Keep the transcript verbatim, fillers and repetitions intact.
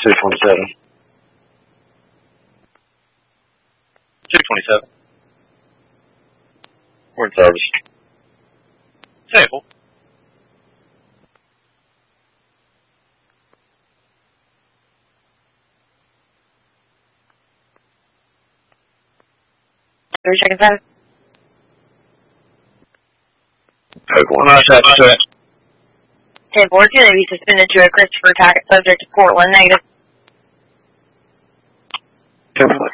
two twenty-seven. two twenty-seven. We're in service. Table. Three seconds out. Code one. Nice, that's it. ten four, two, be suspended to a Christopher Tackett subject to Portland, negative. ten four.